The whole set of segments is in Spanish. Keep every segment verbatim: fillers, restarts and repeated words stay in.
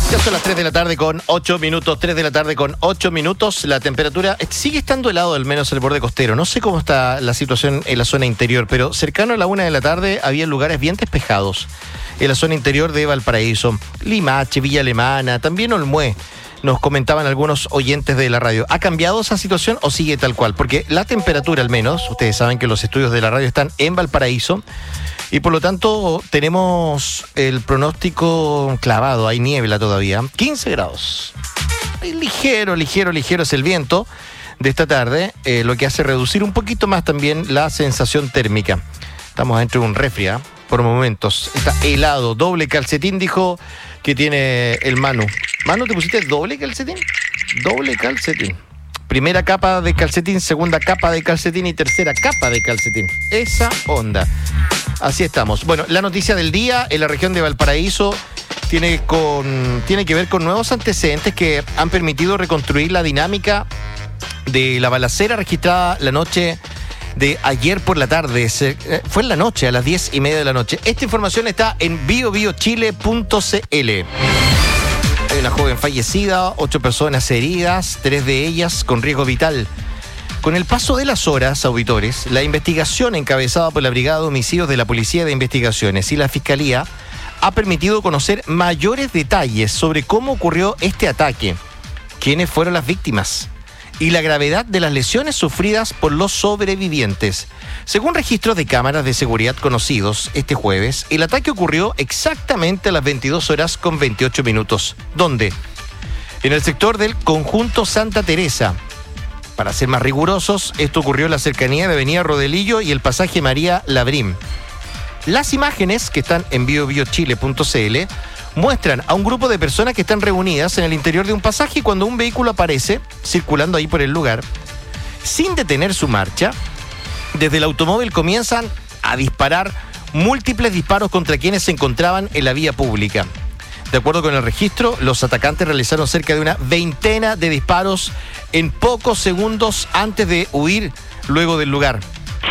Ya son las tres de la tarde con ocho minutos, tres de la tarde con ocho minutos. La temperatura sigue estando helado, al menos el borde costero. No sé cómo está la situación en la zona interior, pero cercano a la una de la tarde había lugares bien despejados. En la zona interior de Valparaíso, Limache, Villa Alemana, también Olmué. Nos comentaban algunos oyentes de la radio. ¿Ha cambiado esa situación o sigue tal cual? Porque la temperatura, al menos, ustedes saben que los estudios de la radio están en Valparaíso y por lo tanto tenemos el pronóstico clavado. Hay niebla todavía. quince grados. Ligero, ligero, ligero es el viento de esta tarde, eh, lo que hace reducir un poquito más también la sensación térmica. Estamos dentro de un refri, ¿eh? Por momentos. Está helado. Doble calcetín, dijo que tiene el Manu. Manu, ¿te pusiste doble calcetín? Doble calcetín. Primera capa de calcetín, segunda capa de calcetín y tercera capa de calcetín. Esa onda. Así estamos. Bueno, la noticia del día en la región de Valparaíso tiene, con, tiene que ver con nuevos antecedentes que han permitido reconstruir la dinámica de la balacera registrada la noche de ayer por la tarde. Se, eh, fue en la noche, a las diez y media de la noche. Esta información está en bio bio chile punto c l. Hay una joven fallecida, ocho personas heridas, tres de ellas con riesgo vital. Con el paso de las horas, auditores, la investigación encabezada por la Brigada de Homicidios de la Policía de Investigaciones y la Fiscalía ha permitido conocer mayores detalles sobre cómo ocurrió este ataque, quiénes fueron las víctimas y la gravedad de las lesiones sufridas por los sobrevivientes. Según registros de cámaras de seguridad conocidos este jueves, el ataque ocurrió exactamente a las veintidós horas con veintiocho minutos. ¿Dónde? En el sector del Conjunto Santa Teresa. Para ser más rigurosos, esto ocurrió en la cercanía de Avenida Rodelillo y el pasaje María Labrín. Las imágenes que están en bio bio chile punto c l muestran a un grupo de personas que están reunidas en el interior de un pasaje cuando un vehículo aparece circulando ahí por el lugar. Sin detener su marcha, desde el automóvil comienzan a disparar múltiples disparos contra quienes se encontraban en la vía pública. De acuerdo con el registro, los atacantes realizaron cerca de una veintena de disparos en pocos segundos antes de huir luego del lugar.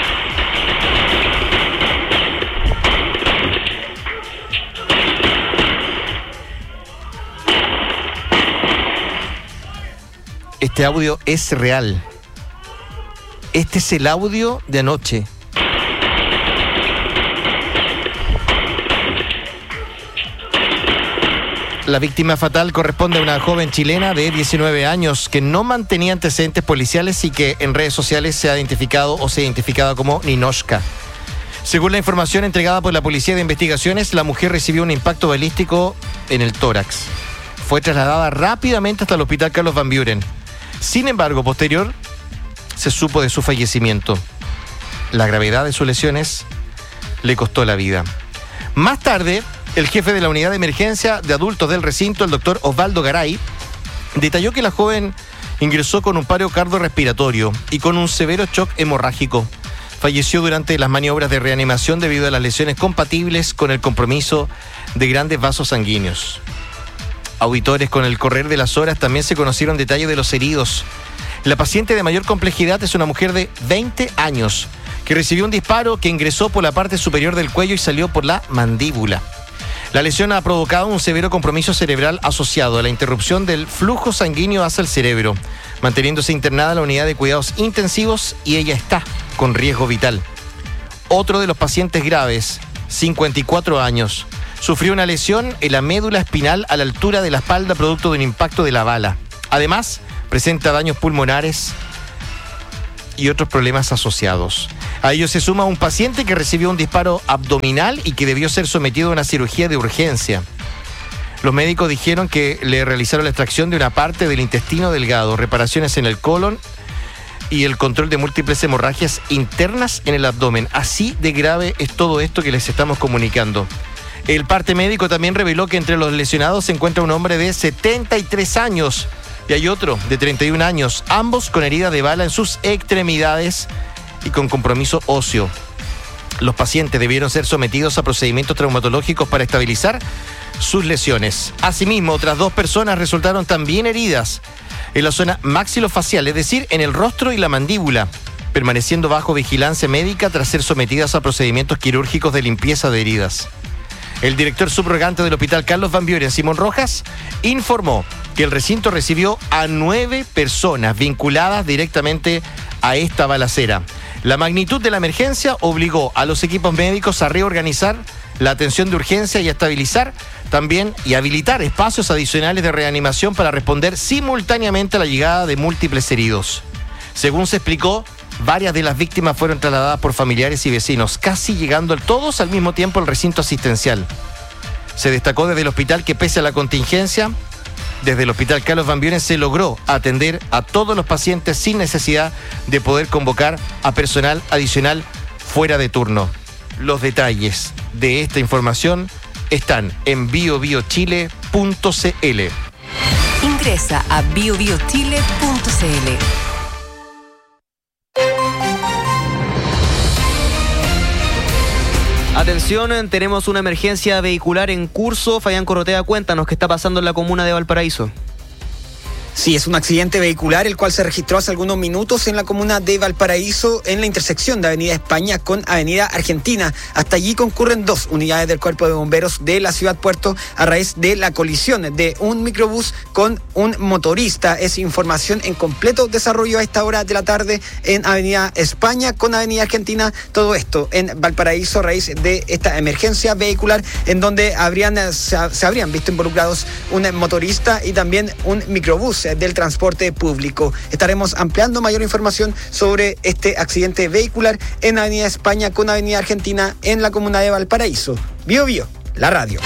Este audio es real. Este es el audio de anoche. La víctima fatal corresponde a una joven chilena de diecinueve años que no mantenía antecedentes policiales y que en redes sociales se ha identificado o se ha identificado como Ninoshka. Según la información entregada por la Policía de Investigaciones, la mujer recibió un impacto balístico en el tórax. Fue trasladada rápidamente hasta el Hospital Carlos Van Buren. Sin embargo, posterior se supo de su fallecimiento. La gravedad de sus lesiones le costó la vida. Más tarde, el jefe de la unidad de emergencia de adultos del recinto, el doctor Osvaldo Garay, detalló que la joven ingresó con un paro cardiorrespiratorio y con un severo shock hemorrágico. Falleció durante las maniobras de reanimación debido a las lesiones compatibles con el compromiso de grandes vasos sanguíneos. Auditores, con el correr de las horas también se conocieron detalles de los heridos. La paciente de mayor complejidad es una mujer de veinte años que recibió un disparo que ingresó por la parte superior del cuello y salió por la mandíbula. La lesión ha provocado un severo compromiso cerebral asociado a la interrupción del flujo sanguíneo hacia el cerebro, manteniéndose internada en la unidad de cuidados intensivos y ella está con riesgo vital. Otro de los pacientes graves, cincuenta y cuatro años, sufrió una lesión en la médula espinal a la altura de la espalda producto de un impacto de la bala. Además, presenta daños pulmonares y otros problemas asociados. A ello se suma un paciente que recibió un disparo abdominal y que debió ser sometido a una cirugía de urgencia. Los médicos dijeron que le realizaron la extracción de una parte del intestino delgado, reparaciones en el colon y el control de múltiples hemorragias internas en el abdomen. Así de grave es todo esto que les estamos comunicando. El parte médico también reveló que entre los lesionados se encuentra un hombre de setenta y tres años y hay otro de treinta y un años, ambos con herida de bala en sus extremidades y con compromiso óseo. Los pacientes debieron ser sometidos a procedimientos traumatológicos para estabilizar sus lesiones. Asimismo, otras dos personas resultaron también heridas en la zona maxilofacial, es decir, en el rostro y la mandíbula, permaneciendo bajo vigilancia médica tras ser sometidas a procedimientos quirúrgicos de limpieza de heridas. El director subrogante del Hospital Carlos Van Buren, Simón Rojas, informó que el recinto recibió a nueve personas vinculadas directamente a esta balacera. La magnitud de la emergencia obligó a los equipos médicos a reorganizar la atención de urgencia y a estabilizar también y habilitar espacios adicionales de reanimación para responder simultáneamente a la llegada de múltiples heridos. Según se explicó, varias de las víctimas fueron trasladadas por familiares y vecinos, casi llegando todos al mismo tiempo al recinto asistencial. Se destacó desde el hospital que pese a la contingencia, desde el Hospital Carlos Van Buren se logró atender a todos los pacientes sin necesidad de poder convocar a personal adicional fuera de turno. Los detalles de esta información están en bio bio chile punto c l. Ingresa a bio bio chile punto c l. Atención, tenemos una emergencia vehicular en curso. Fabián Corrotea, cuéntanos qué está pasando en la comuna de Valparaíso. Sí, es un accidente vehicular el cual se registró hace algunos minutos en la comuna de Valparaíso, en la intersección de Avenida España con Avenida Argentina. Hasta allí concurren dos unidades del Cuerpo de Bomberos de la Ciudad Puerto a raíz de la colisión de un microbús con un motorista. Es información en completo desarrollo a esta hora de la tarde en Avenida España con Avenida Argentina. Todo esto en Valparaíso a raíz de esta emergencia vehicular en donde habrían, se, se habrían visto involucrados un motorista y también un microbús del transporte público. Estaremos ampliando mayor información sobre este accidente vehicular en Avenida España con Avenida Argentina en la comuna de Valparaíso. Bio Bio, la radio.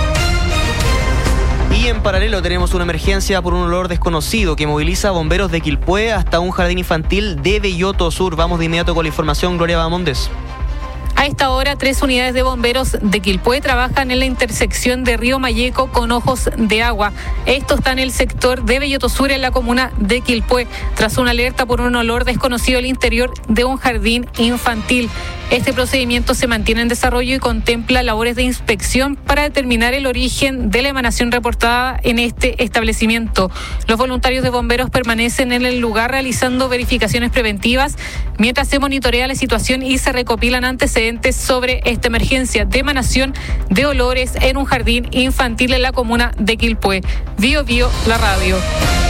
Y en paralelo tenemos una emergencia por un olor desconocido que moviliza a bomberos de Quilpué hasta un jardín infantil de Belloto Sur. Vamos de inmediato con la información, Gloria Bamondes. A esta hora, tres unidades de bomberos de Quilpué trabajan en la intersección de Río Malleco con Ojos de Agua. Esto está en el sector de Belloto Sur, en la comuna de Quilpué, tras una alerta por un olor desconocido al interior de un jardín infantil. Este procedimiento se mantiene en desarrollo y contempla labores de inspección para determinar el origen de la emanación reportada en este establecimiento. Los voluntarios de bomberos permanecen en el lugar realizando verificaciones preventivas mientras se monitorea la situación y se recopilan antecedentes sobre esta emergencia de emanación de olores en un jardín infantil en la comuna de Quilpué. Bio Bio, la radio.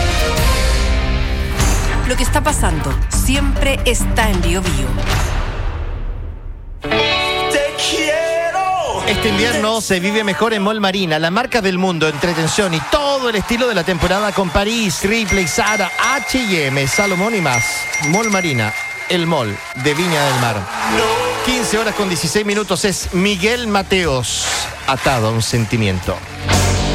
Lo que está pasando siempre está en Bio Bio. Este invierno se vive mejor en Mall Marina, la marca del mundo, entretención y todo el estilo de la temporada con París, Ripley, Zara, H y M, Salomón y más. Mall Marina, el mall de Viña del Mar. quince horas con dieciséis minutos es Miguel Mateos, atado a un sentimiento.